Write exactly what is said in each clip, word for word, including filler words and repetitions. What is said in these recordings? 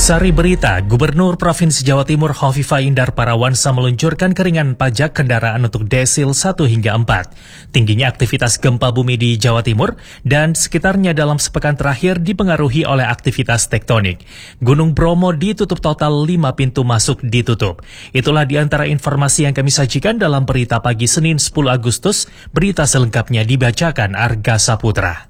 Sari berita, Gubernur Provinsi Jawa Timur Khofifah Indar Parawansa meluncurkan keringanan pajak kendaraan untuk desil satu hingga empat. Tingginya aktivitas gempa bumi di Jawa Timur dan sekitarnya dalam sepekan terakhir dipengaruhi oleh aktivitas tektonik. Gunung Bromo ditutup total, lima pintu masuk ditutup. Itulah di antara informasi yang kami sajikan dalam berita pagi Senin sepuluh Agustus. Berita selengkapnya dibacakan Arga Saputra.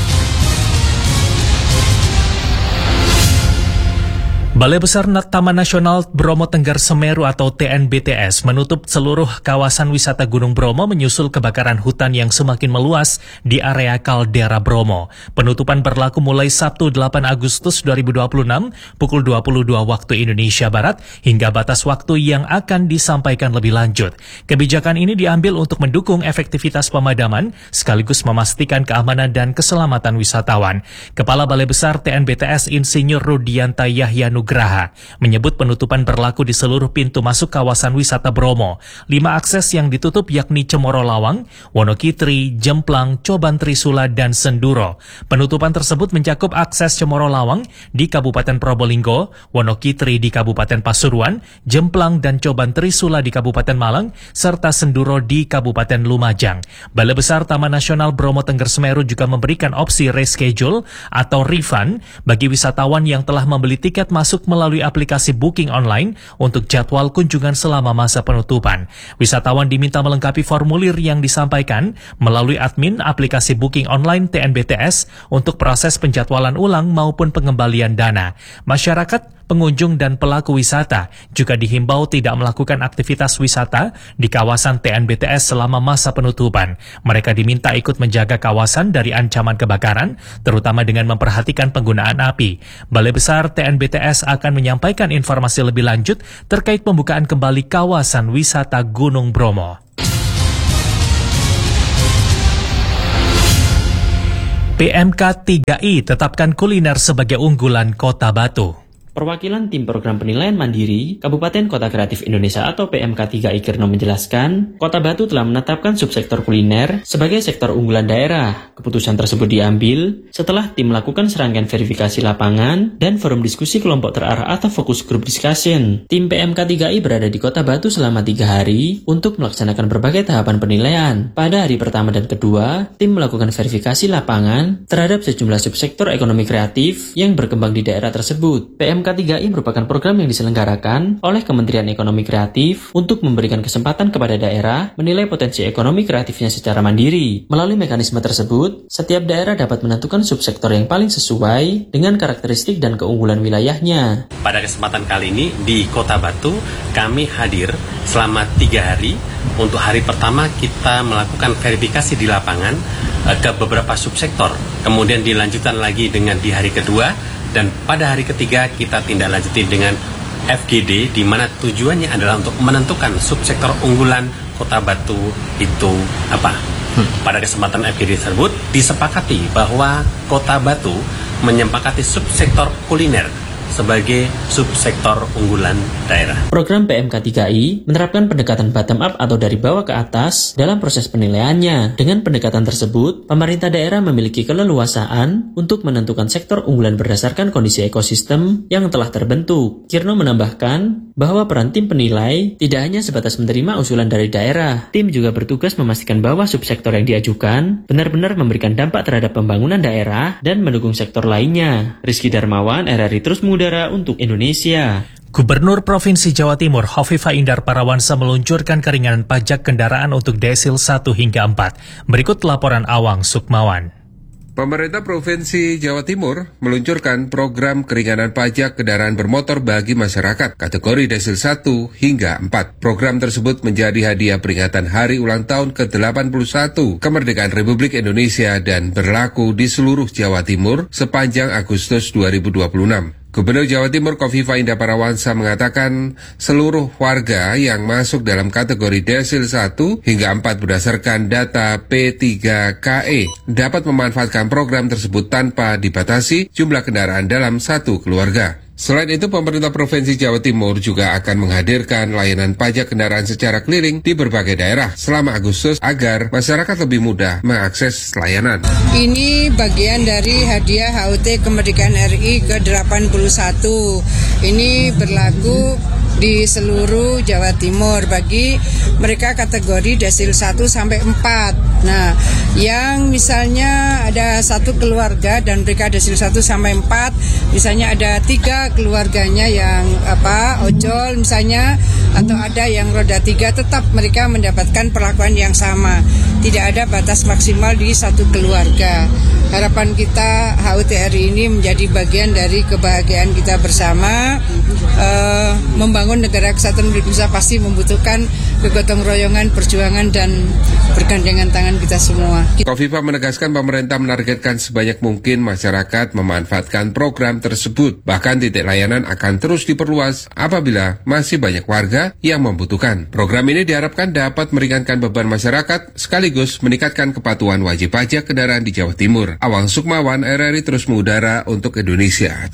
Balai Besar Taman Nasional Bromo Tengger Semeru atau T N B T S menutup seluruh kawasan wisata Gunung Bromo menyusul kebakaran hutan yang semakin meluas di area kaldera Bromo. Penutupan berlaku mulai Sabtu delapan Agustus dua ribu dua puluh enam pukul dua puluh dua waktu Indonesia Barat hingga batas waktu yang akan disampaikan lebih lanjut. Kebijakan ini diambil untuk mendukung efektivitas pemadaman sekaligus memastikan keamanan dan keselamatan wisatawan. Kepala Balai Besar T N B T S Insinyur Rudianta Yahya Nugraha menyebut penutupan berlaku di seluruh pintu masuk kawasan wisata Bromo. Lima akses yang ditutup yakni Cemoro Lawang, Wonokitri, Jemplang, Coban Trisula, dan Senduro. Penutupan tersebut mencakup akses Cemoro Lawang di Kabupaten Probolinggo, Wonokitri di Kabupaten Pasuruan, Jemplang dan Coban Trisula di Kabupaten Malang, serta Senduro di Kabupaten Lumajang. Balai Besar Taman Nasional Bromo Tengger Semeru juga memberikan opsi reschedule atau refund bagi wisatawan yang telah membeli tiket masuk melalui aplikasi booking online untuk jadwal kunjungan selama masa penutupan. Wisatawan diminta melengkapi formulir yang disampaikan melalui admin aplikasi booking online T N B T S untuk proses penjadwalan ulang maupun pengembalian dana. Masyarakat, pengunjung dan pelaku wisata juga dihimbau tidak melakukan aktivitas wisata di kawasan T N B T S selama masa penutupan. Mereka diminta ikut menjaga kawasan dari ancaman kebakaran, terutama dengan memperhatikan penggunaan api. Balai Besar T N B T S akan menyampaikan informasi lebih lanjut terkait pembukaan kembali kawasan wisata Gunung Bromo. P M K tiga I tetapkan kuliner sebagai unggulan Kota Batu. Perwakilan Tim Program Penilaian Mandiri Kabupaten Kota Kreatif Indonesia atau P M K tiga I Kirno menjelaskan, Kota Batu telah menetapkan subsektor kuliner sebagai sektor unggulan daerah. Keputusan tersebut diambil setelah tim melakukan serangkaian verifikasi lapangan dan forum diskusi kelompok terarah atau focus group discussion. Tim P M K tiga I berada di Kota Batu selama tiga hari untuk melaksanakan berbagai tahapan penilaian. Pada hari pertama dan kedua, tim melakukan verifikasi lapangan terhadap sejumlah subsektor ekonomi kreatif yang berkembang di daerah tersebut. P M K tiga I merupakan program yang diselenggarakan oleh Kementerian Ekonomi Kreatif untuk memberikan kesempatan kepada daerah menilai potensi ekonomi kreatifnya secara mandiri. Melalui mekanisme tersebut, setiap daerah dapat menentukan subsektor yang paling sesuai dengan karakteristik dan keunggulan wilayahnya. Pada kesempatan kali ini di Kota Batu, kami hadir selama tiga hari. Untuk hari pertama kita melakukan verifikasi di lapangan ke beberapa subsektor. Kemudian dilanjutkan lagi dengan di hari kedua. Dan pada hari ketiga kita tindak lanjuti dengan F G D, di mana tujuannya adalah untuk menentukan subsektor unggulan Kota Batu itu apa. Hmm. Pada kesempatan F G D tersebut disepakati bahwa Kota Batu menyepakati subsektor kuliner sebagai subsektor unggulan daerah. Program P M K tiga I menerapkan pendekatan bottom up atau dari bawah ke atas dalam proses penilaiannya. Dengan pendekatan tersebut, pemerintah daerah memiliki keleluasaan untuk menentukan sektor unggulan berdasarkan kondisi ekosistem yang telah terbentuk. Kirno menambahkan bahwa peran tim penilai tidak hanya sebatas menerima usulan dari daerah. Tim juga bertugas memastikan bahwa subsektor yang diajukan benar-benar memberikan dampak terhadap pembangunan daerah dan mendukung sektor lainnya. Rizky Darmawan, R R I Terus Mengudara untuk Indonesia. Gubernur Provinsi Jawa Timur Khofifah Indar Parawansa meluncurkan keringanan pajak kendaraan untuk desil satu hingga empat. Berikut laporan Awang Sukmawan. Pemerintah Provinsi Jawa Timur meluncurkan program keringanan pajak kendaraan bermotor bagi masyarakat kategori desil satu hingga empat. Program tersebut menjadi hadiah peringatan Hari Ulang Tahun ke delapan puluh satu Kemerdekaan Republik Indonesia dan berlaku di seluruh Jawa Timur sepanjang Agustus dua ribu dua puluh enam. Gubernur Jawa Timur Khofifah Indar Parawansa mengatakan seluruh warga yang masuk dalam kategori desil satu hingga empat berdasarkan data P tiga K E dapat memanfaatkan program tersebut tanpa dibatasi jumlah kendaraan dalam satu keluarga. Selain itu, pemerintah Provinsi Jawa Timur juga akan menghadirkan layanan pajak kendaraan secara keliling di berbagai daerah selama Agustus agar masyarakat lebih mudah mengakses layanan. Ini bagian dari hadiah H U T Kemerdekaan R I ke delapan puluh satu. Ini berlaku di seluruh Jawa Timur bagi mereka kategori desil satu sampai empat. Nah, yang misalnya ada satu keluarga dan mereka desil satu sampai empat, misalnya ada tiga keluarganya yang apa ojol misalnya, atau ada yang roda tiga, tetap mereka mendapatkan perlakuan yang sama. Tidak ada batas maksimal di satu keluarga. Harapan kita H U T R I ini menjadi bagian dari kebahagiaan kita bersama. Uh, membangun negara kesatuan Republik Indonesia pasti membutuhkan kegotong royongan, perjuangan, dan bergandengan tangan kita semua. Kofifa menegaskan pemerintah menargetkan sebanyak mungkin masyarakat memanfaatkan program tersebut. Bahkan titik layanan akan terus diperluas apabila masih banyak warga yang membutuhkan. Program ini diharapkan dapat meringankan beban masyarakat sekaligus meningkatkan kepatuhan wajib pajak kendaraan di Jawa Timur. Awang Sukmawan, R R I terus mengudara untuk Indonesia.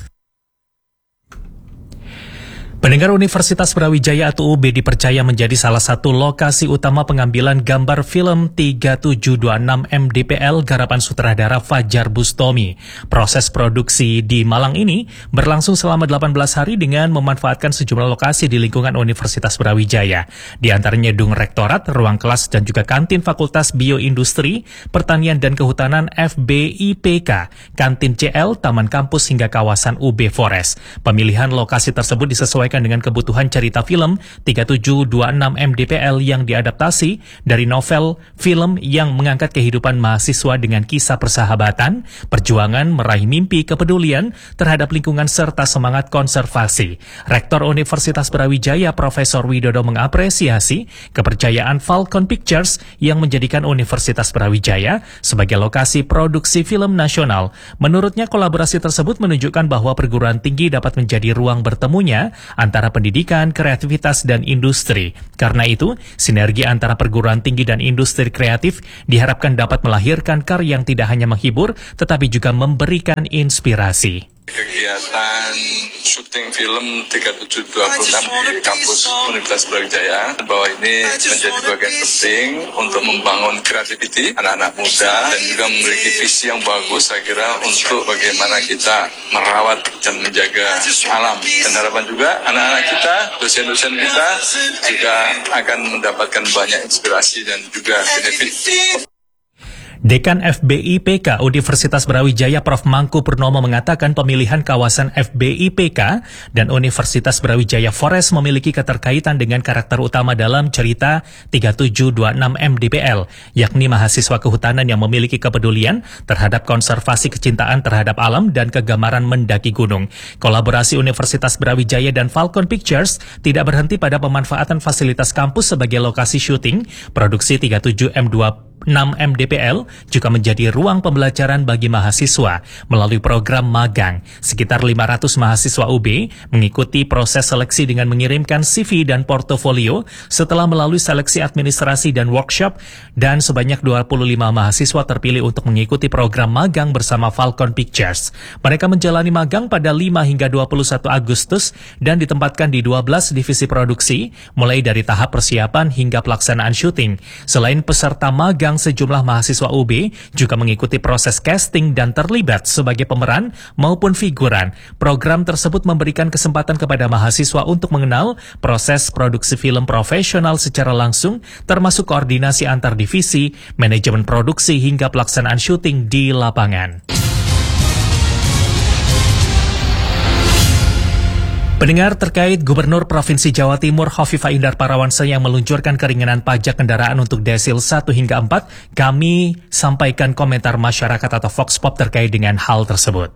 Pendengar, Universitas Brawijaya atau U B dipercaya menjadi salah satu lokasi utama pengambilan gambar film tiga tujuh dua enam M D P L garapan sutradara Fajar Bustomi. Proses produksi di Malang ini berlangsung selama delapan belas hari dengan memanfaatkan sejumlah lokasi di lingkungan Universitas Brawijaya. Di antaranya gedung rektorat, ruang kelas, dan juga kantin Fakultas Bioindustri, Pertanian dan Kehutanan F B I P K, kantin C L, taman kampus hingga kawasan U B Forest. Pemilihan lokasi tersebut disesuaikan dengan kebutuhan cerita film tiga tujuh dua enam M D P L yang diadaptasi dari novel film yang mengangkat kehidupan mahasiswa dengan kisah persahabatan, perjuangan, meraih mimpi, kepedulian terhadap lingkungan serta semangat konservasi. Rektor Universitas Brawijaya Profesor Widodo mengapresiasi kepercayaan Falcon Pictures yang menjadikan Universitas Brawijaya sebagai lokasi produksi film nasional. Menurutnya, kolaborasi tersebut menunjukkan bahwa perguruan tinggi dapat menjadi ruang bertemunya antara pendidikan, kreativitas, dan industri. Karena itu, sinergi antara perguruan tinggi dan industri kreatif diharapkan dapat melahirkan karya yang tidak hanya menghibur, tetapi juga memberikan inspirasi. Kegiatan syuting film tiga tujuh dua enam di kampus Universitas Brawijaya, bahwa ini menjadi bagian penting untuk membangun kreativiti anak-anak muda dan juga memiliki visi yang bagus, saya kira, untuk bagaimana kita merawat dan menjaga alam. Dan harapan juga anak-anak kita, dosen-dosen kita juga akan mendapatkan banyak inspirasi dan juga benefit. Dekan F B I P K Universitas Brawijaya Profesor Mangku Purnomo mengatakan pemilihan kawasan F B I P K dan Universitas Brawijaya Forest memiliki keterkaitan dengan karakter utama dalam cerita tiga tujuh dua enam M D P L, yakni mahasiswa kehutanan yang memiliki kepedulian terhadap konservasi, kecintaan terhadap alam, dan kegemaran mendaki gunung. Kolaborasi Universitas Brawijaya dan Falcon Pictures tidak berhenti pada pemanfaatan fasilitas kampus sebagai lokasi syuting. Produksi tiga tujuh M dua enam M D P L juga menjadi ruang pembelajaran bagi mahasiswa melalui program magang. Sekitar lima ratus mahasiswa U B mengikuti proses seleksi dengan mengirimkan C V dan portofolio setelah melalui seleksi administrasi dan workshop, dan sebanyak dua puluh lima mahasiswa terpilih untuk mengikuti program magang bersama Falcon Pictures. Mereka menjalani magang pada lima hingga dua puluh satu Agustus dan ditempatkan di dua belas divisi produksi, mulai dari tahap persiapan hingga pelaksanaan syuting. Selain peserta magang, sejumlah mahasiswa U B juga mengikuti proses casting dan terlibat sebagai pemeran maupun figuran. Program tersebut memberikan kesempatan kepada mahasiswa untuk mengenal proses produksi film profesional secara langsung, termasuk koordinasi antar divisi, manajemen produksi, hingga pelaksanaan syuting di lapangan. Pendengar, terkait Gubernur Provinsi Jawa Timur Khofifah Indar Parawansa yang meluncurkan keringanan pajak kendaraan untuk desil satu hingga empat, kami sampaikan komentar masyarakat atau Vox Pop terkait dengan hal tersebut.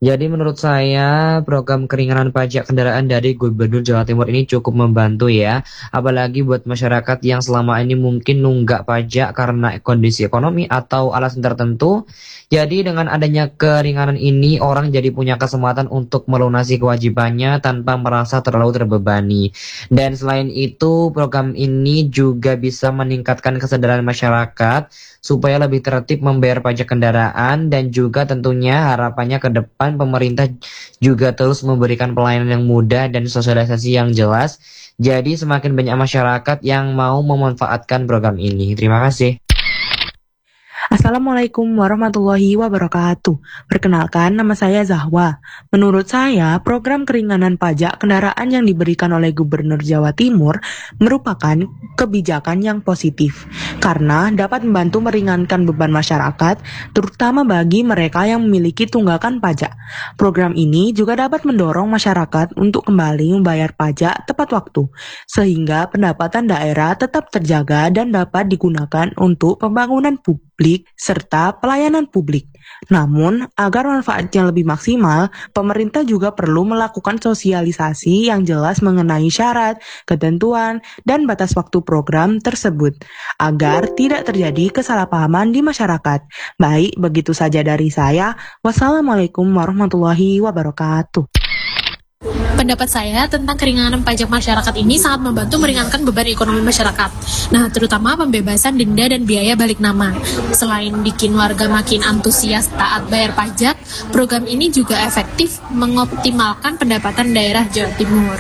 Jadi menurut saya program keringanan pajak kendaraan dari Gubernur Jawa Timur ini cukup membantu ya. Apalagi buat masyarakat yang selama ini mungkin nunggak pajak karena kondisi ekonomi atau alasan tertentu. Jadi dengan adanya keringanan ini orang jadi punya kesempatan untuk melunasi kewajibannya tanpa merasa terlalu terbebani. Dan selain itu program ini juga bisa meningkatkan kesadaran masyarakat supaya lebih tertib membayar pajak kendaraan, dan juga tentunya harapannya ke depan pemerintah juga terus memberikan pelayanan yang mudah dan sosialisasi yang jelas. Jadi semakin banyak masyarakat yang mau memanfaatkan program ini. Terima kasih. Assalamualaikum warahmatullahi wabarakatuh. Perkenalkan, nama saya Zahwa. Menurut saya, program keringanan pajak kendaraan yang diberikan oleh Gubernur Jawa Timur merupakan kebijakan yang positif karena dapat membantu meringankan beban masyarakat, terutama bagi mereka yang memiliki tunggakan pajak. Program ini juga dapat mendorong masyarakat untuk kembali membayar pajak tepat waktu, sehingga pendapatan daerah tetap terjaga dan dapat digunakan untuk pembangunan publik serta pelayanan publik. Namun, agar manfaatnya lebih maksimal, pemerintah juga perlu melakukan sosialisasi yang jelas mengenai syarat, ketentuan, dan batas waktu program tersebut, agar tidak terjadi kesalahpahaman di masyarakat. Baik, begitu saja dari saya. Wassalamualaikum warahmatullahi wabarakatuh. Pendapat saya tentang keringanan pajak masyarakat ini sangat membantu meringankan beban ekonomi masyarakat. Nah, terutama pembebasan denda dan biaya balik nama. Selain bikin warga makin antusias taat bayar pajak, program ini juga efektif mengoptimalkan pendapatan daerah Jawa Timur.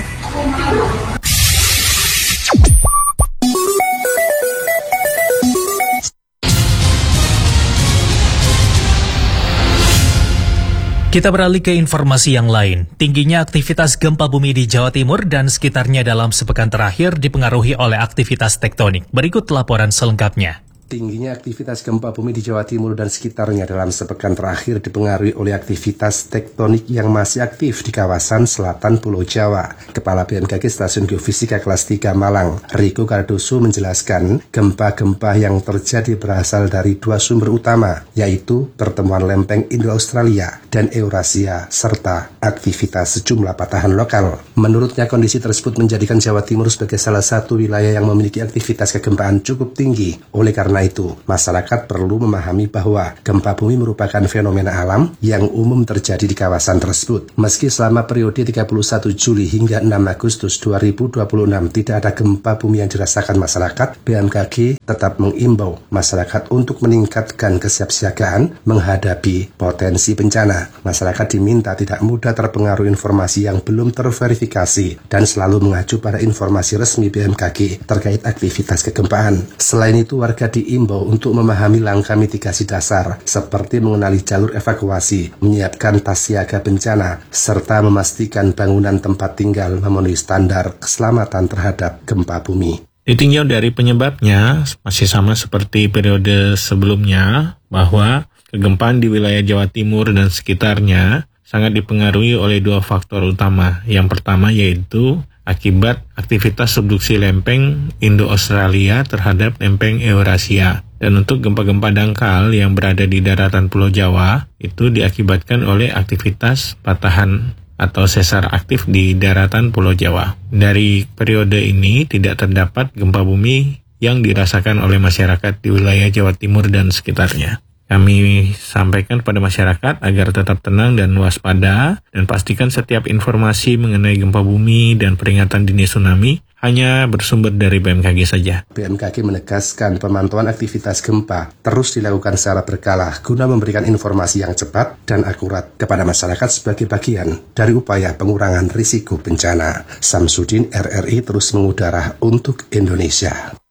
Kita beralih ke informasi yang lain. Tingginya aktivitas gempa bumi di Jawa Timur dan sekitarnya dalam sepekan terakhir dipengaruhi oleh aktivitas tektonik. Berikut laporan selengkapnya. Tingginya aktivitas gempa bumi di Jawa Timur dan sekitarnya dalam sepekan terakhir dipengaruhi oleh aktivitas tektonik yang masih aktif di kawasan selatan Pulau Jawa. Kepala B M K G Stasiun Geofisika Kelas tiga Malang, Riko Cardoso menjelaskan, gempa-gempa yang terjadi berasal dari dua sumber utama, yaitu pertemuan lempeng Indo-Australia dan Eurasia, serta aktivitas sejumlah patahan lokal. Menurutnya, kondisi tersebut menjadikan Jawa Timur sebagai salah satu wilayah yang memiliki aktivitas kegempaan cukup tinggi. Oleh karena Karena itu, masyarakat perlu memahami bahwa gempa bumi merupakan fenomena alam yang umum terjadi di kawasan tersebut. Meski selama periode tiga puluh satu Juli hingga enam Agustus dua ribu dua puluh enam tidak ada gempa bumi yang dirasakan masyarakat, B M K G tetap mengimbau masyarakat untuk meningkatkan kesiapsiagaan menghadapi potensi bencana. Masyarakat diminta tidak mudah terpengaruh informasi yang belum terverifikasi dan selalu mengacu pada informasi resmi B M K G terkait aktivitas kegempaan. Selain itu, warga di diimbau untuk memahami langkah mitigasi dasar seperti mengenali jalur evakuasi, menyiapkan tas siaga bencana, serta memastikan bangunan tempat tinggal memenuhi standar keselamatan terhadap gempa bumi. Ditinjau dari penyebabnya masih sama seperti periode sebelumnya, bahwa kegempaan di wilayah Jawa Timur dan sekitarnya sangat dipengaruhi oleh dua faktor utama. Yang pertama yaitu akibat aktivitas subduksi lempeng Indo-Australia terhadap lempeng Eurasia. Dan untuk gempa-gempa dangkal yang berada di daratan Pulau Jawa, itu diakibatkan oleh aktivitas patahan atau sesar aktif di daratan Pulau Jawa. Dari periode ini tidak terdapat gempa bumi yang dirasakan oleh masyarakat di wilayah Jawa Timur dan sekitarnya. Kami sampaikan kepada masyarakat agar tetap tenang dan waspada, dan pastikan setiap informasi mengenai gempa bumi dan peringatan dini tsunami hanya bersumber dari B M K G saja. B M K G menegaskan pemantauan aktivitas gempa terus dilakukan secara berkala guna memberikan informasi yang cepat dan akurat kepada masyarakat sebagai bagian dari upaya pengurangan risiko bencana. Samsudin, R R I terus mengudara untuk Indonesia.